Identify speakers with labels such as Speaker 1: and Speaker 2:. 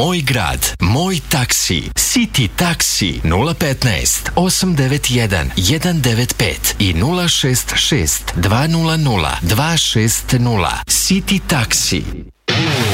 Speaker 1: Moj grad, moj taksi. City taksi 015 891 195 i 066 200 260. City taksi.